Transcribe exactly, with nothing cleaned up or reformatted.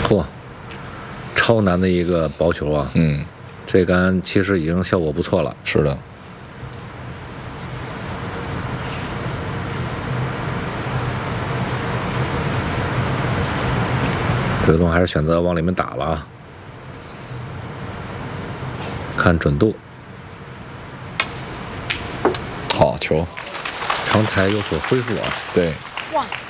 嚯，超难的一个薄球啊！ 嗯， 这杆其实已经效果不错了。 是的。 鬼龙还是选择往里面打了啊，看准度。 好球， 长台有所恢复啊。 对。 哇。